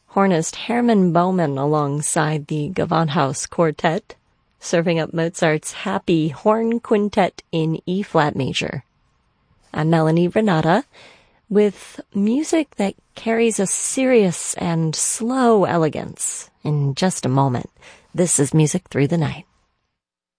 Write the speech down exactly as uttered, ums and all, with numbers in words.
Hornist Hermann Baumann alongside the Gewandhaus Quartet, serving up Mozart's Happy Horn Quintet in E-flat major. I'm Melanie Renata with music that carries a serious and slow elegance. In just a moment, this is Music Through the Night.